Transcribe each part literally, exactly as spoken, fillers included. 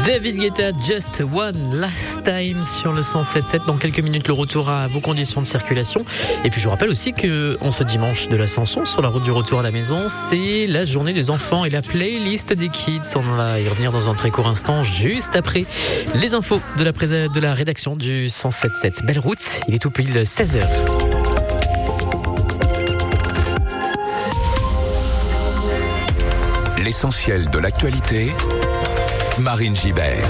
David Guetta, Just One Last Time sur le cent sept sept. Dans quelques minutes, le retour à vos conditions de circulation. Et puis je vous rappelle aussi que en ce dimanche de l'Ascension, sur la route du retour à la maison, c'est la journée des enfants et la playlist des kids. On va y revenir dans un très court instant, juste après les infos de la, pré- de la rédaction du cent sept sept. Belle route, il est tout pile seize heures. L'essentiel de l'actualité, Marine Gibert.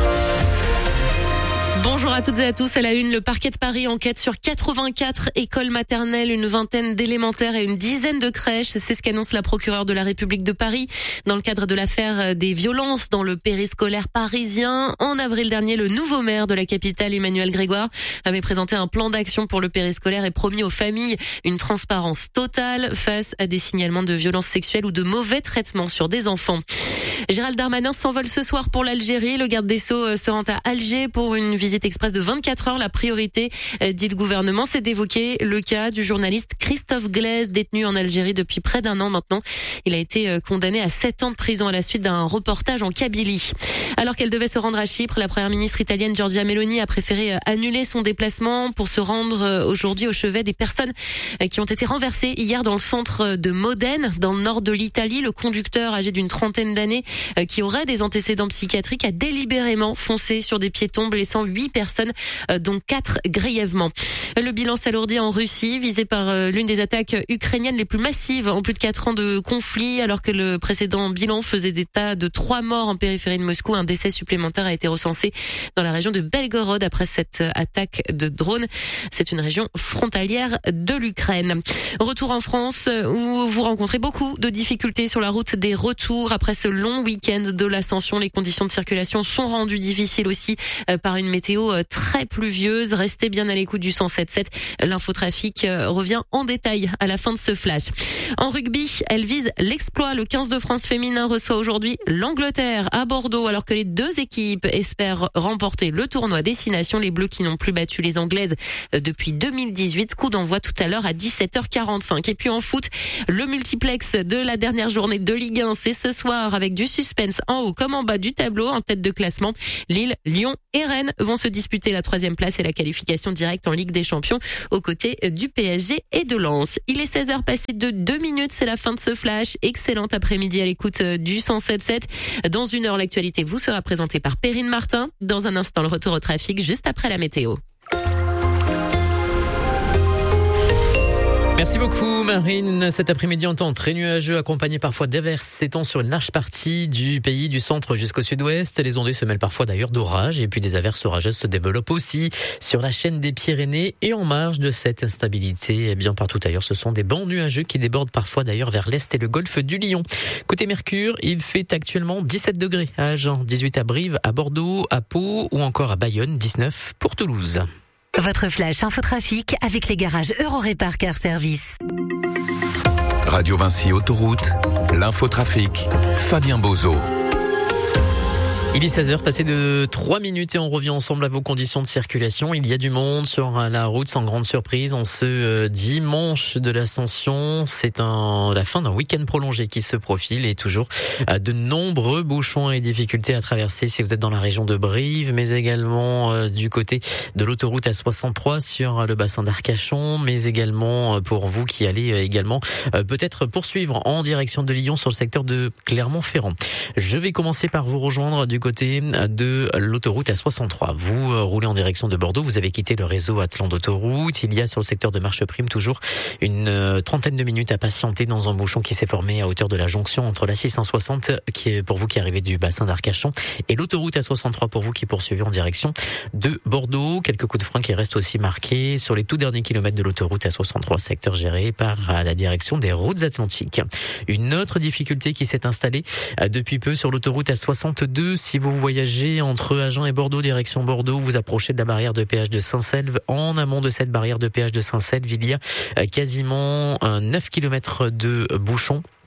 Bonjour à toutes et à tous. À la une, le parquet de Paris enquête sur quatre-vingt-quatre écoles maternelles, une vingtaine d'élémentaires et une dizaine de crèches. C'est ce qu'annonce la procureure de la République de Paris dans le cadre de l'affaire des violences dans le périscolaire parisien. En avril dernier, le nouveau maire de la capitale, Emmanuel Grégoire, avait présenté un plan d'action pour le périscolaire et promis aux familles une transparence totale face à des signalements de violences sexuelles ou de mauvais traitements sur des enfants. Gérald Darmanin s'envole ce soir pour l'Algérie. Le garde des Sceaux se rend à Alger pour une visite express de vingt-quatre heures. La priorité, dit le gouvernement, c'est d'évoquer le cas du journaliste Christophe Glaise, détenu en Algérie depuis près d'un an maintenant. Il a été condamné à sept ans de prison à la suite d'un reportage en Kabylie. Alors qu'elle devait se rendre à Chypre, la première ministre italienne Giorgia Meloni a préféré annuler son déplacement pour se rendre aujourd'hui au chevet des personnes qui ont été renversées hier dans le centre de Modène, dans le nord de l'Italie. Le conducteur, âgé d'une trentaine d'années, qui aurait des antécédents psychiatriques, a délibérément foncé sur des piétons, blessant huit personnes, dont quatre grièvement. Le bilan s'alourdit en Russie, visé par l'une des attaques ukrainiennes les plus massives en plus de quatre ans de conflit, alors que le précédent bilan faisait état de trois morts en périphérie de Moscou. Un décès supplémentaire a été recensé dans la région de Belgorod après cette attaque de drone. C'est une région frontalière de l'Ukraine. Retour en France où vous rencontrez beaucoup de difficultés sur la route des retours après ce long week-end de l'Ascension. Les conditions de circulation sont rendues difficiles aussi par une météo très pluvieuse. Restez bien à l'écoute du cent sept sept. L'infotrafic revient en détail à la fin de ce flash. En rugby, elle vise l'exploit. Le quinze de France féminin reçoit aujourd'hui l'Angleterre à Bordeaux, alors que les deux équipes espèrent remporter le tournoi Destination. Les Bleus qui n'ont plus battu les Anglaises depuis deux mille dix-huit. Coup d'envoi tout à l'heure à dix-sept heures quarante-cinq. Et puis en foot, le multiplex de la dernière journée de Ligue un, c'est ce soir avec du suspense en haut comme en bas du tableau. En tête de classement, Lille, Lyon et Rennes vont se disputer la troisième place et la qualification directe en Ligue des Champions aux côtés du P S G et de Lens. Il est seize heures passées de deux minutes, c'est la fin de ce flash. Excellent après-midi à l'écoute du cent sept sept. Dans une heure, l'actualité vous sera présentée par Perrine Martin. Dans un instant, le retour au trafic juste après la météo. Merci beaucoup Marine. Cet après-midi en temps très nuageux, accompagné parfois d'averses s'étend sur une large partie du pays, du centre jusqu'au sud-ouest. Les ondées se mêlent parfois d'ailleurs d'orages et puis des averses orageuses se développent aussi sur la chaîne des Pyrénées. Et en marge de cette instabilité, eh bien partout ailleurs, ce sont des bancs nuageux qui débordent parfois d'ailleurs vers l'est et le golfe du Lion. Côté Mercure, il fait actuellement dix-sept degrés à Agen, dix-huit à Brive, à Bordeaux, à Pau ou encore à Bayonne, dix-neuf pour Toulouse. Votre flash infotrafic avec les garages Eurorépar Car Service. Radio Vinci Autoroute, l'infotrafic, Fabien Bozo. Il est seize heures, passé de trois minutes et on revient ensemble à vos conditions de circulation. Il y a du monde sur la route sans grande surprise en ce dimanche de l'Ascension. C'est un, la fin d'un week-end prolongé qui se profile et toujours de nombreux bouchons et difficultés à traverser si vous êtes dans la région de Brive, mais également du côté de l'autoroute A soixante-trois sur le bassin d'Arcachon, mais également pour vous qui allez également peut-être poursuivre en direction de Lyon sur le secteur de Clermont-Ferrand. Je vais commencer par vous rejoindre du côté de l'autoroute A soixante-trois. Vous roulez en direction de Bordeaux, vous avez quitté le réseau Atlan d'autoroute. Il y a sur le secteur de Marcheprime toujours une trentaine de minutes à patienter dans un bouchon qui s'est formé à hauteur de la jonction entre la six cent soixante, qui est pour vous qui arrivez du bassin d'Arcachon, et l'autoroute A soixante-trois pour vous qui poursuivez en direction de Bordeaux. Quelques coups de frein qui restent aussi marqués sur les tout derniers kilomètres de l'autoroute A soixante-trois, secteur géré par la direction des routes atlantiques. Une autre difficulté qui s'est installée depuis peu sur l'autoroute A soixante-deux. Si vous voyagez entre Agen et Bordeaux, direction Bordeaux, vous approchez de la barrière de péage de Saint-Selve. En amont de cette barrière de péage de Saint-Selve, il y a quasiment neuf kilomètres de bouchons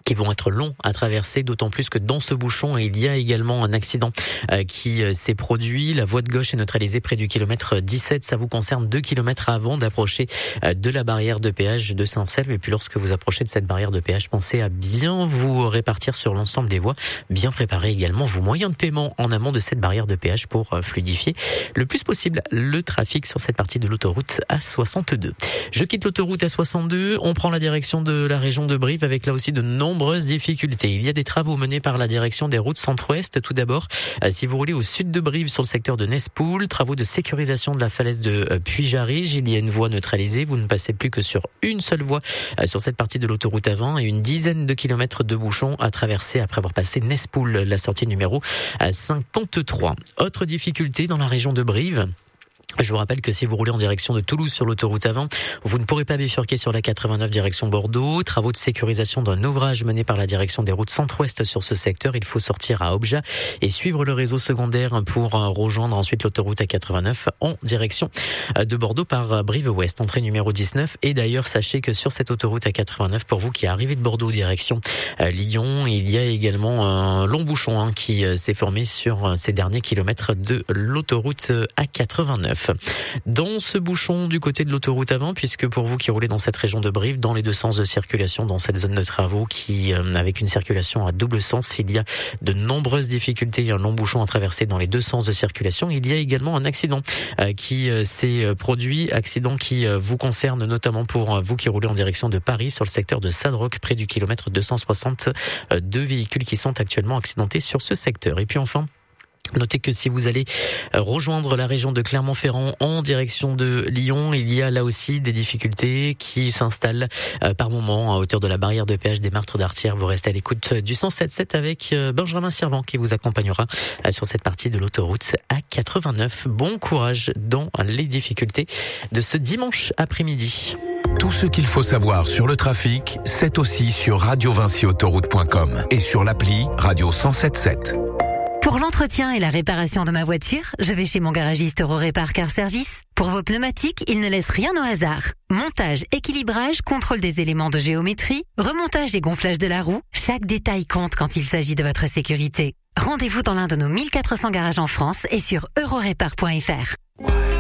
qui vont être longs à traverser, d'autant plus que dans ce bouchon, il y a également un accident euh, qui euh, s'est produit. La voie de gauche est neutralisée près du kilomètre dix-sept. Ça vous concerne deux kilomètres avant d'approcher euh, de la barrière de péage de Saint-Selve. Et puis lorsque vous approchez de cette barrière de péage, pensez à bien vous répartir sur l'ensemble des voies, bien préparer également vos moyens de paiement en amont de cette barrière de péage pour euh, fluidifier le plus possible le trafic sur cette partie de l'autoroute A soixante-deux. Je quitte l'autoroute A soixante-deux, on prend la direction de la région de Brive avec là aussi de nombreux nombreuses difficultés. Il y a des travaux menés par la direction des routes centre-ouest. Tout d'abord, si vous roulez au sud de Brive sur le secteur de Nespoul, travaux de sécurisation de la falaise de Puy-Jarige. Il y a une voie neutralisée. Vous ne passez plus que sur une seule voie sur cette partie de l'autoroute A vingt et une dizaine de kilomètres de bouchons à traverser après avoir passé Nespoul, la sortie numéro cinquante-trois. Autre difficulté dans la région de Brive. Je vous rappelle que si vous roulez en direction de Toulouse sur l'autoroute A vingt, vous ne pourrez pas bifurquer sur la quatre-vingt-neuf direction Bordeaux. Travaux de sécurisation d'un ouvrage mené par la direction des routes centre-ouest sur ce secteur. Il faut sortir à Objat et suivre le réseau secondaire pour rejoindre ensuite l'autoroute A quatre-vingt-neuf en direction de Bordeaux par Brive-Ouest, entrée numéro dix-neuf. Et d'ailleurs, sachez que sur cette autoroute A quatre-vingt-neuf, pour vous qui arrivez de Bordeaux direction Lyon, il y a également un long bouchon hein, qui s'est formé sur ces derniers kilomètres de l'autoroute A quatre-vingt-neuf. Dans ce bouchon du côté de l'autoroute A vingt, puisque pour vous qui roulez dans cette région de Brive, dans les deux sens de circulation, dans cette zone de travaux qui, euh, avec une circulation à double sens, il y a de nombreuses difficultés. Il y a un long bouchon à traverser dans les deux sens de circulation. Il y a également un accident euh, qui euh, s'est produit, accident qui euh, vous concerne notamment pour euh, vous qui roulez en direction de Paris sur le secteur de Sadroc, près du kilomètre deux cent soixante. Euh, deux véhicules qui sont actuellement accidentés sur ce secteur. Et puis enfin, notez que si vous allez rejoindre la région de Clermont-Ferrand en direction de Lyon, il y a là aussi des difficultés qui s'installent par moment à hauteur de la barrière de péage des Martres d'Artière. Vous restez à l'écoute du cent sept sept avec Benjamin Servant qui vous accompagnera sur cette partie de l'autoroute A quatre-vingt-neuf. Bon courage dans les difficultés de ce dimanche après-midi. Tout ce qu'il faut savoir sur le trafic, c'est aussi sur radio vinci autoroute point com et sur l'appli Radio cent sept sept. Pour l'entretien et la réparation de ma voiture, je vais chez mon garagiste Eurorépar Car Service. Pour vos pneumatiques, il ne laisse rien au hasard. Montage, équilibrage, contrôle des éléments de géométrie, remontage et gonflage de la roue, chaque détail compte quand il s'agit de votre sécurité. Rendez-vous dans l'un de nos mille quatre cents garages en France et sur eurorépar point f r.